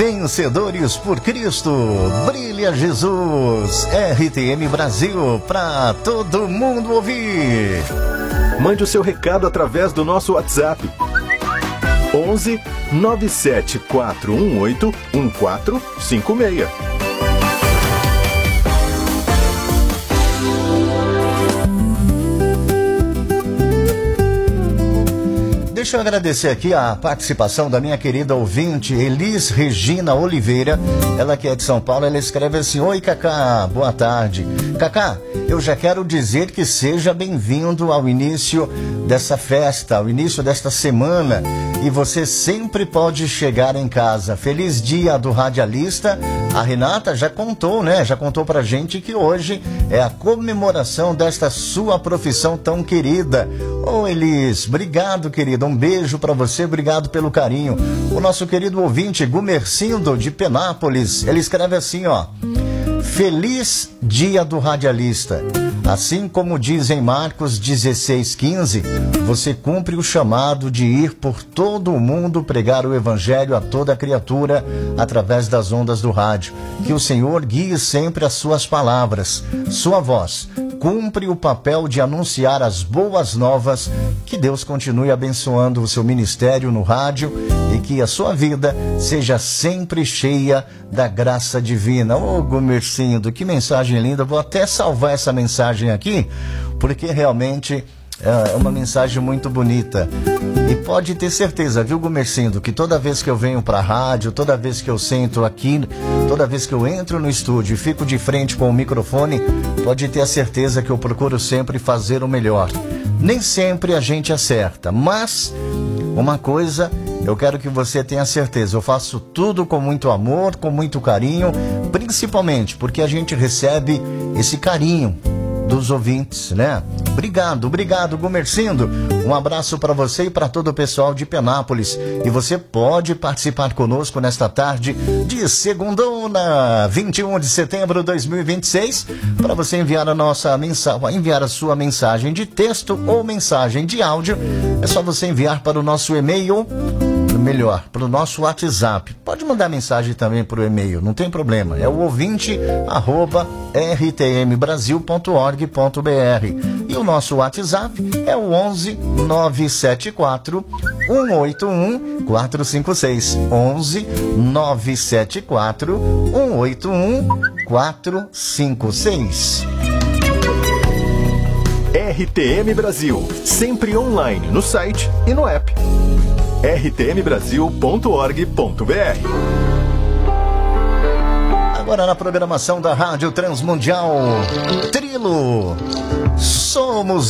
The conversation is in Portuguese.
Vencedores por Cristo, brilha Jesus, RTM Brasil, para todo mundo ouvir. Mande o seu recado através do nosso WhatsApp. 11 97418 1456. Deixa eu agradecer aqui a participação da minha querida ouvinte Elis Regina Oliveira, ela que é de São Paulo. Ela escreve assim: oi Cacá, boa tarde. Cacá, eu já quero dizer que seja bem-vindo ao início dessa festa, ao início desta semana, e você sempre pode chegar em casa. Feliz dia do radialista. A Renata já contou, né? Já contou pra gente que hoje é a comemoração desta sua profissão tão querida. Ô Elis, obrigado, querida. Um beijo pra você, obrigado pelo carinho. O nosso querido ouvinte Gumercindo de Penápolis, ele escreve assim, ó: feliz dia do radialista. Assim como diz em Marcos 16:15, você cumpre o chamado de ir por todo o mundo pregar o evangelho a toda criatura através das ondas do rádio. Que o Senhor guie sempre as suas palavras, sua voz. Cumpre o papel de anunciar as boas novas. Que Deus continue abençoando o seu ministério no rádio e que a sua vida seja sempre cheia da graça divina. Ô Gumercindo, que mensagem linda. Vou até salvar essa mensagem aqui, porque realmente é uma mensagem muito bonita. E pode ter certeza, viu, Gumercindo, que toda vez que eu venho pra rádio, toda vez que eu sento aqui, toda vez que eu entro no estúdio e fico de frente com o microfone, pode ter a certeza que eu procuro sempre fazer o melhor. Nem sempre a gente acerta, mas uma coisa eu quero que você tenha certeza: eu faço tudo com muito amor, com muito carinho, principalmente porque a gente recebe esse carinho dos ouvintes, né? Obrigado, Gumercindo. Um abraço para você e para todo o pessoal de Penápolis. E você pode participar conosco nesta tarde de segundona, 21 de setembro de 2026, para você enviar enviar a sua mensagem de texto ou mensagem de áudio. É só você enviar para o nosso e-mail, melhor, para o nosso WhatsApp. Pode mandar mensagem também para o e-mail, não tem problema. É o ouvinte@rtmbrasil.org.br. E o nosso WhatsApp é o 11 974 181 456. 11 974 181 456. RTM Brasil, sempre online no site e no app. rtmbrasil.org.br. Agora na programação da Rádio Transmundial, Trilo, somos